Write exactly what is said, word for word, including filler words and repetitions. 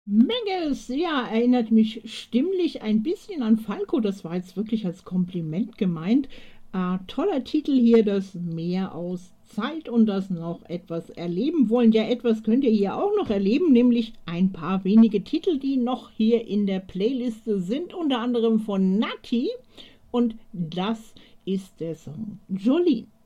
Menges, ja, erinnert mich stimmlich ein bisschen an Falco. Das war jetzt wirklich als Kompliment gemeint. Äh, toller Titel hier, das Meer aus Zeit und das noch etwas erleben wollen. Ja, etwas könnt ihr hier auch noch erleben, nämlich ein paar wenige Titel, die noch hier in der Playliste sind, unter anderem von Nati. Und das ist der Song Jolene.